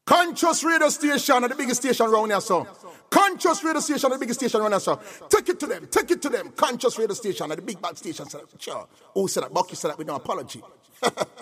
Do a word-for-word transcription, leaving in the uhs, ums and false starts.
Conscious radio station are the biggest station around here, so. Conscious radio station are the biggest station around here, so. Take it to them, take it to them. Conscious radio station are the big bad station. Sure. Who said that? Bucky said that with no apology.